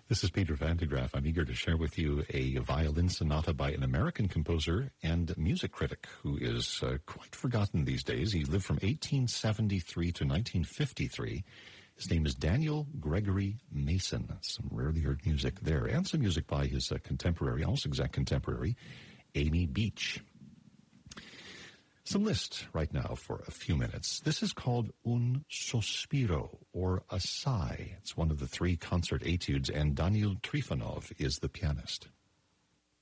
This is Peter Van de Graaff. I'm eager to share with you a violin sonata by an American composer and music critic who is quite forgotten these days. He lived from 1873 to 1953. His name is Daniel Gregory Mason. Some rarely heard music there, and some music by his contemporary, almost exact contemporary, Amy Beach. Some list right now for a few minutes. This is called Un Sospiro, or a sigh. It's one of the three concert etudes, and Daniil Trifonov is the pianist.